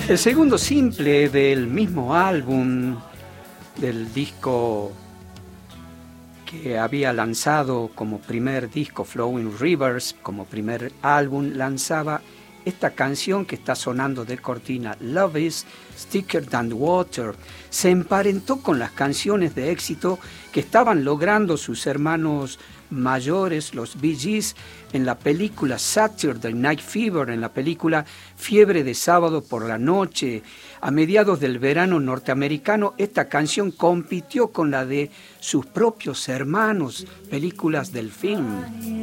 El segundo simple del mismo álbum, del disco que había lanzado como primer disco, Flowing Rivers, como primer álbum, lanzaba esta canción que está sonando de cortina, Love is Thicker Than Water. Se emparentó con las canciones de éxito que estaban logrando sus hermanos mayores, los Bee Gees, en la película Saturday Night Fever, en la película Fiebre de Sábado por la Noche. A mediados del verano norteamericano, esta canción compitió con la de sus propios hermanos, películas del film.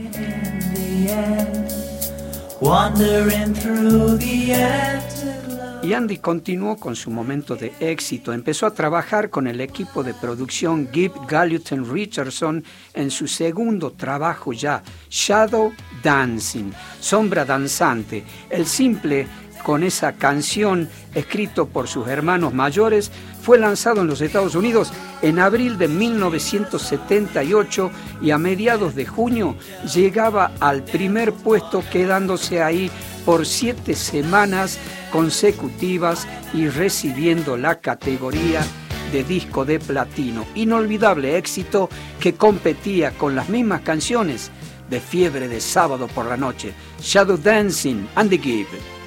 Y Andy continuó con su momento de éxito. Empezó a trabajar con el equipo de producción Gibb Galluton Richardson en su segundo trabajo ya, Shadow Dancing, Sombra Danzante. El simple con esa canción, escrito por sus hermanos mayores, fue lanzado en los Estados Unidos en abril de 1978 y a mediados de junio llegaba al primer puesto, quedándose ahí por 7 semanas consecutivas y recibiendo la categoría de disco de platino. Inolvidable éxito que competía con las mismas canciones de Fiebre de Sábado por la Noche, Shadow Dancing, Andy Gibb.